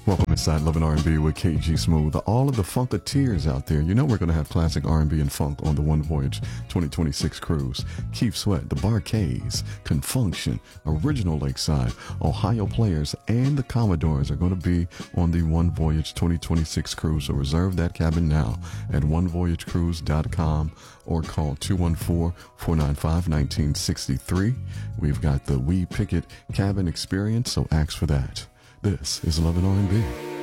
Welcome inside Love and R&B with KG Smooth. All of the Funketeers out there, you know we're going to have classic R&B and funk on the One Voyage 2026 cruise. Keith Sweat, the Bar-Kays, Confunction, Original Lakeside, Ohio Players, and the Commodores are going to be on the One Voyage 2026 cruise. So reserve that cabin now at onevoyagecruise.com or call 214-495-1963. We've got the We Picket cabin experience, so ask for that. This is Love and R&B.